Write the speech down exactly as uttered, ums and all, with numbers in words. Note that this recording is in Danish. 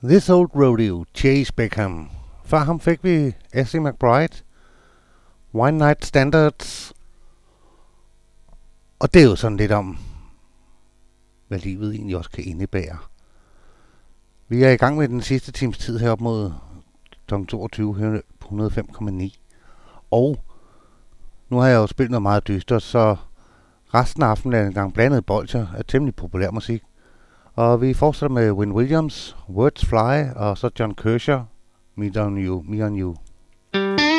This Old Rodeo, Chase Beckham. Før ham fik vi Essie McBride, One Night Standards. Og det er jo sådan lidt om, hvad livet egentlig også kan indebære. Vi er i gang med den sidste times tid herop mod kl. toogtyve på hundrede og fem komma ni. Og nu har jeg jo spillet noget meget dystert, så resten af aftenen er en gang blandet bolcher af temmelig populær musik. Og vi fortsætter med Win Williams, Words Fly, og så John Kershaw, Me on You, Me on You.